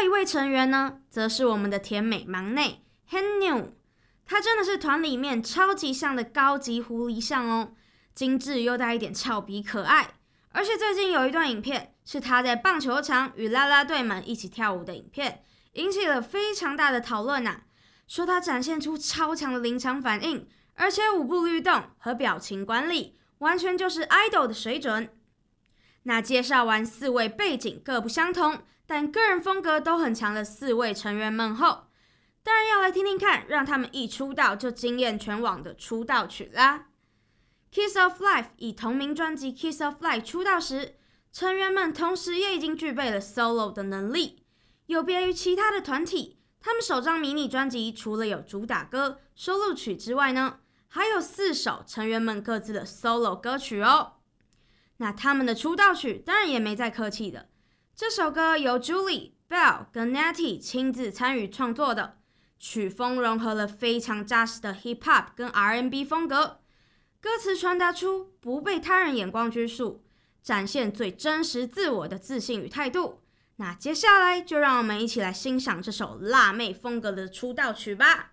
后一位成员呢，则是我们的甜美忙内 Hanyu， 她真的是团里面超级像的高级狐狸像哦，精致又带一点俏皮可爱。而且最近有一段影片是她在棒球场与啦啦队们一起跳舞的影片，引起了非常大的讨论啊，说她展现出超强的临场反应，而且舞步律动和表情管理完全就是 idol 的水准。那介绍完4位背景各不相同，但个人风格都很强的4位成员们后，当然要来听听看让他们一出道就惊艳全网的出道曲啦。Kiss of Life 以同名专辑 Kiss of Life 出道时，成员们同时也已经具备了 solo 的能力。有别于其他的团体，他们首张迷你专辑除了有主打歌、收录曲之外呢，还有4首成员们各自的 solo 歌曲哦。那他们的出道曲当然也没再客气的，这首歌由 Julie、Belle 跟 Natty 亲自参与创作的，曲风融合了非常扎实的 Hip Hop 跟 R&B 风格，歌词传达出不被他人眼光拘束，展现最真实自我的自信与态度。那接下来就让我们一起来欣赏这首辣妹风格的出道曲吧。